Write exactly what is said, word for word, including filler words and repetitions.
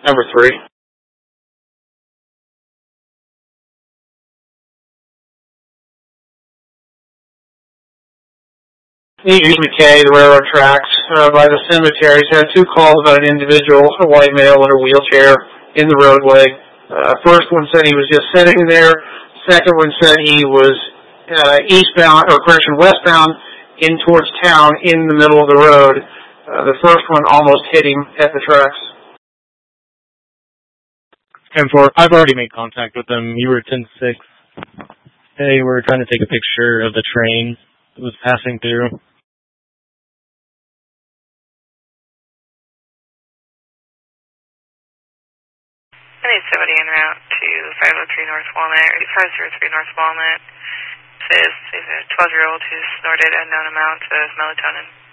Number three. E G McKay, the railroad tracks, uh, by the cemeteries, had two calls about an individual, a white male in a wheelchair, in the roadway. Uh, first one said he was just sitting there. Second one said he was uh, eastbound, or correction, westbound, in towards town, in the middle of the road. Uh, the first one almost hit him at the tracks. ten four, I've already made contact with them. You were ten six. They were trying to take a picture of the train that was passing through. I need somebody en route to five oh three North Walnut, or five oh three North Walnut. Says there's a twelve-year-old who snorted unknown amounts of melatonin.